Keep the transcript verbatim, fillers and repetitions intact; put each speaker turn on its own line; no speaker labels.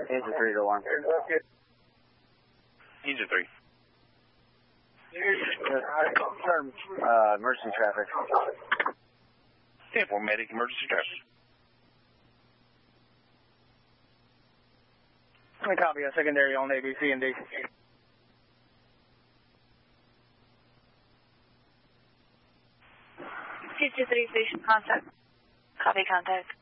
Engine three to alarm.
Engine three.
Confirm uh, emergency traffic.
ten four, medic, emergency traffic.
I copy a secondary on A B C and D.
two two three station contact. Copy contact.